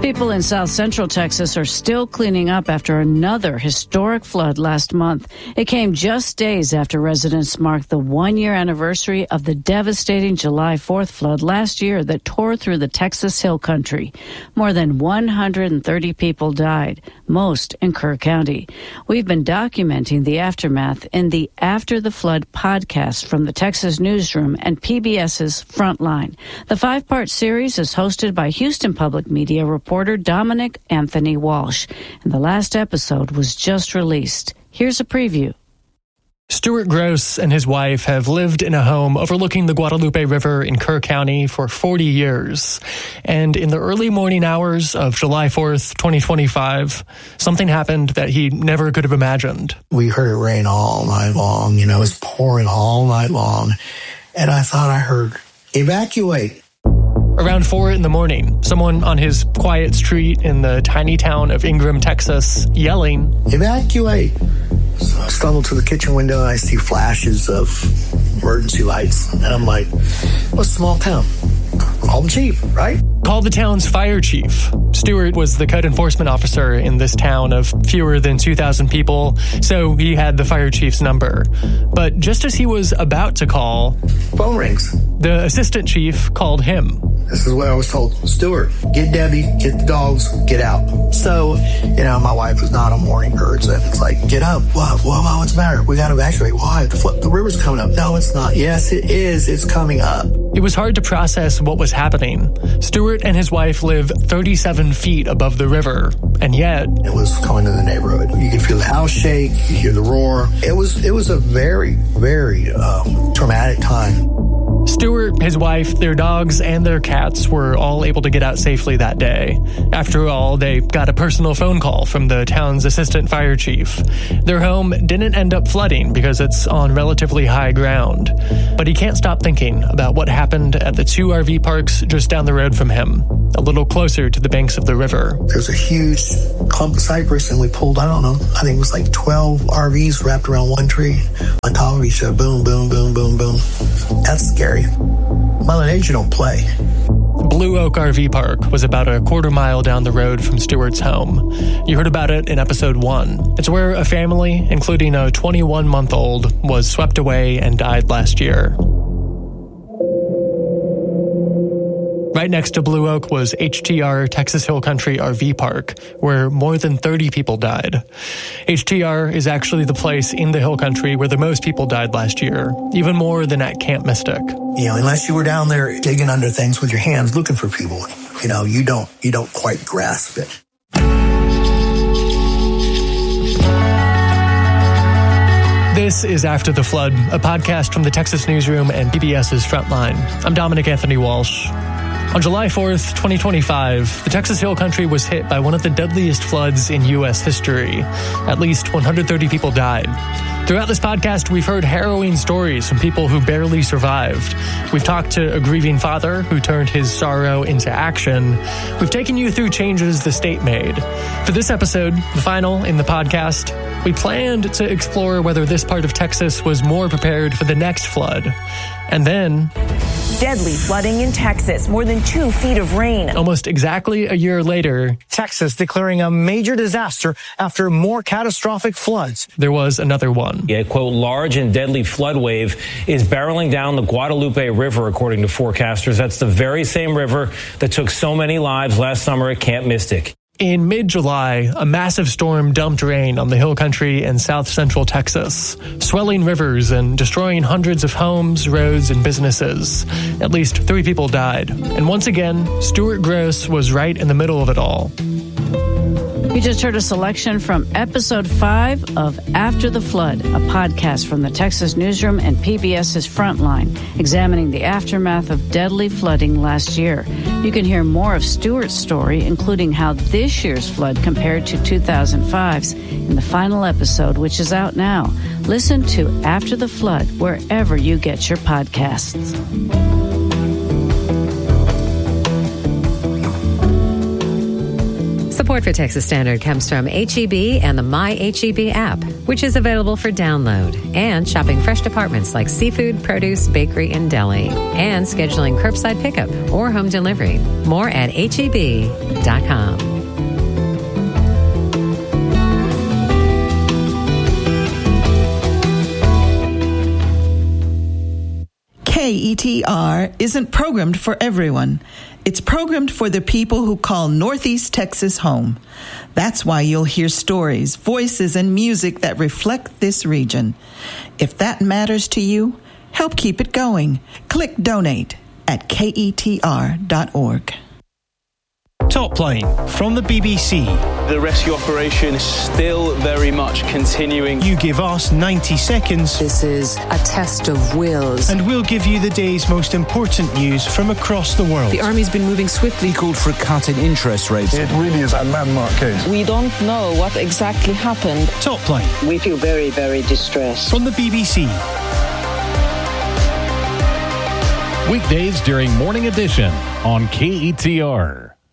People in South Central Texas are still cleaning up after another historic flood last month. It came just days after residents marked the one-year anniversary of the devastating July 4th flood last year that tore through the Texas Hill Country. More than 130 people died, most in Kerr County. We've been documenting the aftermath in the After the Flood podcast from the Texas Newsroom and PBS's Frontline. The 5-part series is hosted by Houston Public Media reporter Dominic Anthony Walsh, and the last episode was just released. Here's a preview. Stuart Gross and his wife have lived in a home overlooking the Guadalupe River in Kerr County for 40 years. And in the early morning hours of July 4th, 2025, something happened that he never could have imagined. We heard it rain all night long. It was pouring all night long. And I thought I heard, evacuate. Around 4 in the morning, someone on his quiet street in the tiny town of Ingram, Texas, yelling, evacuate. So I stumble to the kitchen window and I see flashes of emergency lights. And I'm like, well, small town. Call the chief, right? Call the town's fire chief. Stuart was the code enforcement officer in this town of fewer than 2,000 people, so he had the fire chief's number. But just as he was about to call, phone rings. The assistant chief called him. This is what I was told. Stuart, get Debbie, get the dogs, get out. So, my wife was not a morning bird. And it's like, get up. What's the matter? We got to evacuate. Why? The river's coming up. No, it's not. Yes, it is. It's coming up. It was hard to process what was happening. Stuart and his wife live 37 feet above the river, and yet it was coming to the neighborhood. You could feel the house shake, you hear the roar. It was a very, very traumatic time. Stuart, his wife, their dogs, and their cats were all able to get out safely that day. After all, they got a personal phone call from the town's assistant fire chief. Their home didn't end up flooding because it's on relatively high ground. But he can't stop thinking about what happened at the 2 RV parks just down the road from him, a little closer to the banks of the river. There's a huge clump of cypress, and we pulled, I think it was like 12 RVs wrapped around one tree on top of each other. Boom, boom, boom, boom, boom. That's scary. Mother Nature don't play. Blue Oak RV Park was about a quarter mile down the road from Stuart's home. You heard about it in episode 1. It's where a family, including a 21-month-old, was swept away and died last year. Right next to Blue Oak was HTR Texas Hill Country RV Park, where more than 30 people died. HTR is actually the place in the Hill Country where the most people died last year, even more than at Camp Mystic. Unless you were down there digging under things with your hands looking for people, you don't quite grasp it. This is After the Flood, a podcast from the Texas Newsroom and PBS's Frontline. I'm Dominic Anthony Walsh. On July 4th, 2025, the Texas Hill Country was hit by one of the deadliest floods in U.S. history. At least 130 people died. Throughout this podcast, we've heard harrowing stories from people who barely survived. We've talked to a grieving father who turned his sorrow into action. We've taken you through changes the state made. For this episode, the final in the podcast, we planned to explore whether this part of Texas was more prepared for the next flood. And then deadly flooding in Texas, more than 2 feet of rain. Almost exactly a year later, Texas declaring a major disaster after more catastrophic floods. There was another one. A, quote, large and deadly flood wave is barreling down the Guadalupe River, according to forecasters. That's the very same river that took so many lives last summer at Camp Mystic. In mid-July, a massive storm dumped rain on the Hill Country and south central Texas, swelling rivers and destroying hundreds of homes, roads, and businesses. At least 3 people died. And once again, Stuart Gross was right in the middle of it all. You just heard a selection from episode 5 of After the Flood, a podcast from the Texas Newsroom and PBS's Frontline, examining the aftermath of deadly flooding last year. You can hear more of Stuart's story, including how this year's flood compared to 2005's, in the final episode, which is out now. Listen to After the Flood wherever you get your podcasts. Support for Texas Standard comes from H-E-B and the My H-E-B app, which is available for download, and shopping fresh departments like seafood, produce, bakery, and deli, and scheduling curbside pickup or home delivery. More at HEB.com. KETR isn't programmed for everyone. It's programmed for the people who call Northeast Texas home. That's why you'll hear stories, voices, and music that reflect this region. If that matters to you, help keep it going. Click donate at ketr.org. Top Line from the BBC. The rescue operation is still very much continuing. You give us 90 seconds. This is a test of wills. And we'll give you the day's most important news from across the world. The army's been moving swiftly. Called for a cut in interest rates. It really is a landmark case. We don't know what exactly happened. Top Line. We feel very, very distressed. From the BBC. Weekdays during Morning Edition on KETR.